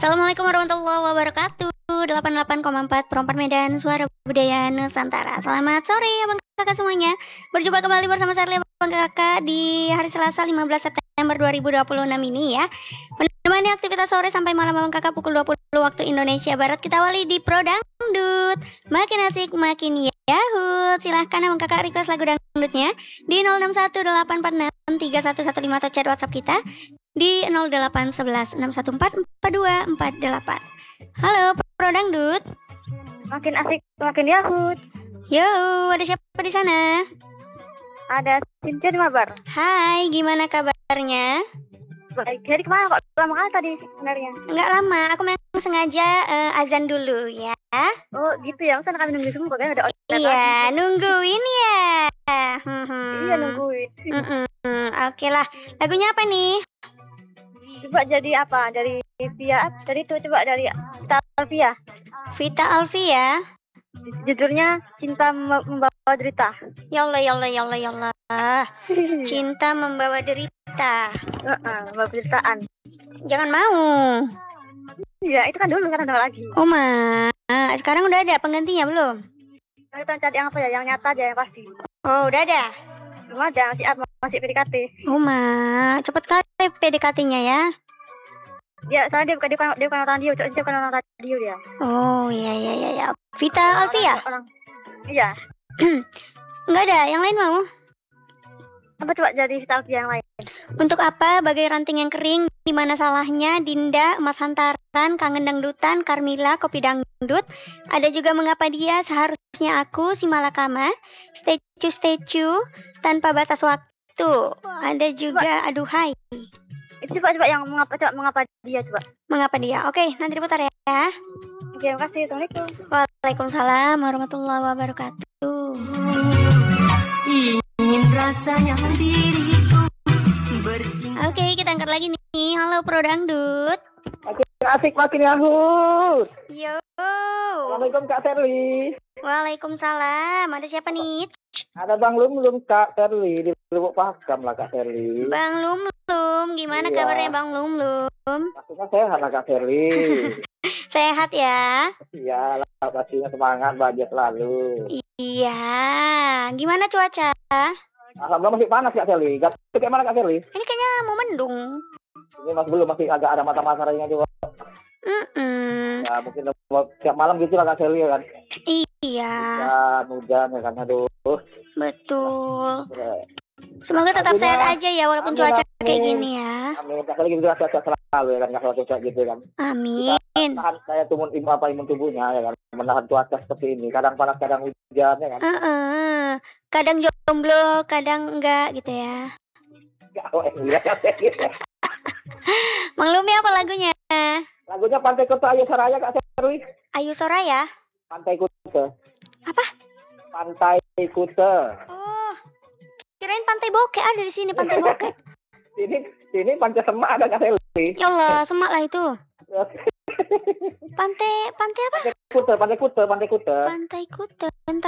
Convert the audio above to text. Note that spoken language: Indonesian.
Assalamualaikum warahmatullahi wabarakatuh. 88,4 Perempat Medan, Suara Budaya Nusantara. Selamat sore abang kakak semuanya. Berjumpa kembali bersama saya abang kakak di hari Selasa 15 September 2026 ini ya. Menemani aktivitas sore sampai malam abang kakak pukul 20 waktu Indonesia Barat. Kita awali di Pro Dangdut. Makin asik makin yahut. Silahkan abang kakak request lagu dangdutnya di 0618463115 atau chat WhatsApp kita di 081161444248. Halo Pro Dangdut. Makin asik, makin yahut. Yo, ada siapa di sana? Ada Cynthia di Mabar. Hai, gimana kabarnya? Baik, jadi kemana kok lama kali tadi sebenarnya? Enggak lama, aku memang sengaja azan dulu ya. Oh gitu ya, masa kami nunggu semua kan ada orderan Iya, lagi. nungguin ya. Iya nungguin. Oke lah, lagunya apa nih? Coba jadi apa? Dari Via, dari itu coba dari Via. Vita Alfia. Judulnya Cinta Membawa Derita. Ya Allah, ya Allah, ya Allah, ya Allah. Cinta membawa derita. Membawa penderitaan. Jangan mau. Iya, itu kan dulu kan ada lagi. Oh sekarang udah ada penggantinya belum? Kita cari yang apa ya? Yang nyata aja yang pasti. Oh, udah ada. Belum ada, masih PDKT. Oh cepet kali PDKT-nya ya. Ya, soalnya dia bukan orang radio, dia bukan orang radio dia. Oh iya. Vita Alfia? Iya. Enggak ada, yang lain mau? Apa coba jadi Vita Alfia yang lain? Untuk apa bagai ranting yang kering? Di mana salahnya? Dinda, Emas Hantaran, Kangen Dangdutan, Carmila, Kopi Dangdut. Ada juga Mengapa Dia, Seharusnya Aku, Si Malakama, Statue, Tanpa Batas Waktu. Ada juga Aduhai. Coba yang mengapa dia coba. Mengapa Dia? Oke, nanti diputar ya. Oke, terima kasih. Assalamualaikum. Waalaikumsalam warahmatullahi wabarakatuh. Ingin rasanya diriku Oke, kita angkat lagi nih. Halo Pro Dangdut. Makin asik makin yahut. Yo. Assalamualaikum Kak Serli. Waalaikumsalam. Ada siapa nih? Ada Bang Lum Kak Serli di Lubuk Pakam lah Kak Serli. Bang Lum, gimana Iya. kabarnya Bang Lum? Pastinya sehat lah Kak Serli. Sehat ya? Iya lah, pastinya semangat bahagia selalu. Iya. Gimana cuaca? Alhamdulillah masih panas Kak Serli. Gak kayak mana Kak Serli? Ini kayaknya mau mendung. Ini masih agak ada mata-matanya juga. Ya mungkin tiap malam gitu lah Kak Serli ya kan. Iya. Hujan ya kan. Aduh. Betul. Ya. Semoga tetap Akhirnya, sehat aja ya walaupun amin, cuaca amin. kayak gini ya. Amin. Kak Serli gitu sehat selalu ya kan. Gak selalu cuaca gitu kan. Amin. Menahan saya imun tubuhnya ya kan, menahan cuaca seperti ini, kadang panas kadang hujan ya kan. Kadang jomblo, kadang enggak gitu ya. Bang Lumi apa lagunya? Lagunya Pantai Kuta Ayu Soraya Kak Serwi. Ayu Soraya? Pantai Kuta. Apa? Pantai Kuta. Oh, kirain Pantai Bokek ada di sini, Pantai Bokek. Sini Pantai Semak ada Kak Serwi. Ya Allah, semak lah itu. Pantai apa? Pantai Kuta. Pantai Kuta. Bentar.